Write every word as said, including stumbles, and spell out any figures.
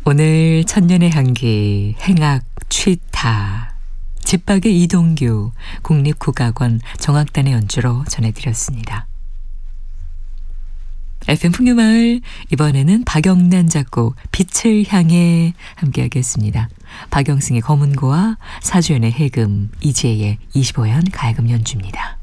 오늘 천년의 향기 행악 취타 집박의 이동규 국립국악원 정악단의 연주로 전해드렸습니다. 에프엠 풍류마을 이번에는 박영란 작곡 빛을 향해 함께하겠습니다. 박영승의 검은고와 사주연의 해금 이지혜의 이십오 연 가야금 연주입니다.